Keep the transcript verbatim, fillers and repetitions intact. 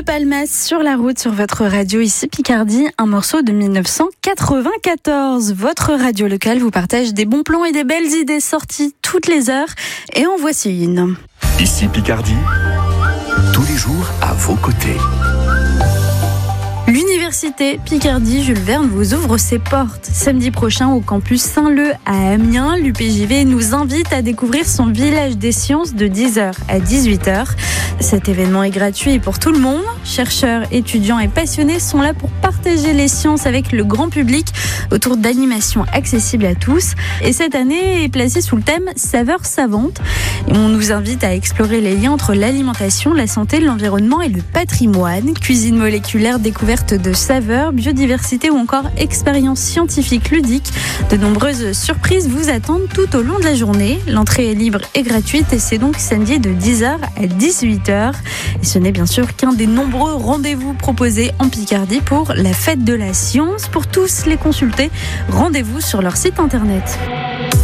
Palmas sur la route sur votre radio ici Picardie, un morceau de dix-neuf cent quatre-vingt-quatorze. Votre radio locale vous partage des bons plans et des belles idées sorties toutes les heures. Et en voici une. Ici Picardie, tous les jours à vos côtés. L'université Picardie Jules Verne vous ouvre ses portes. Samedi prochain au campus Saint-Leu à Amiens, l'U P J V nous invite à découvrir son village des sciences de dix heures à dix-huit heures. Cet événement est gratuit pour tout le monde. Chercheurs, étudiants et passionnés sont là pour partager les sciences avec le grand public autour d'animations accessibles à tous. Et cette année est placée sous le thème Saveurs savantes. Et on nous invite à explorer les liens entre l'alimentation, la santé, l'environnement et le patrimoine. Cuisine moléculaire, découverte de saveurs, biodiversité ou encore expériences scientifiques ludiques. De nombreuses surprises vous attendent tout au long de la journée. L'entrée est libre et gratuite et c'est donc samedi de dix heures à dix-huit heures. Et ce n'est bien sûr qu'un des nombreux rendez-vous proposés en Picardie pour la fête de la science. Pour tous les consulter, rendez-vous sur leur site internet.